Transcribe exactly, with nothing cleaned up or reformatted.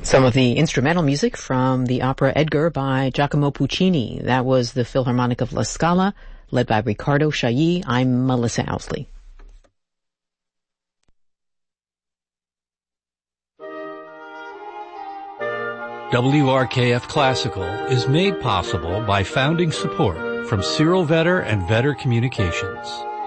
Some of the instrumental music from the opera Edgar by Giacomo Puccini. That was the Philharmonic of La Scala, led by Riccardo Chailly. I'm Melissa Ousley. W R K F Classical is made possible by founding support from Cyril Vetter and Vetter Communications.